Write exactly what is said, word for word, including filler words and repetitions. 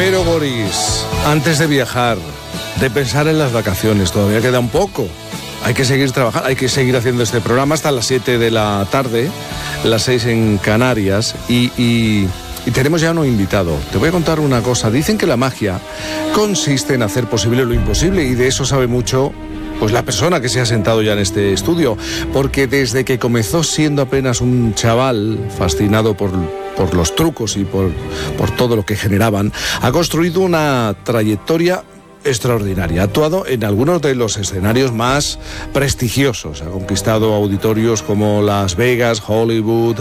Pero Boris, antes de viajar, de pensar en las vacaciones, todavía queda un poco. Hay que seguir trabajando, hay que seguir haciendo este programa hasta las siete de la tarde, las seis en Canarias, y, y, y tenemos ya un invitado. Te voy a contar una cosa. Dicen que la magia consiste en hacer posible lo imposible, y de eso sabe mucho pues la persona que se ha sentado ya en este estudio, porque desde que comenzó siendo apenas un chaval fascinado por, por los trucos y por, por todo lo que generaban, ha construido una trayectoria extraordinaria. Ha actuado en algunos de los escenarios más prestigiosos. Ha conquistado auditorios como Las Vegas, Hollywood,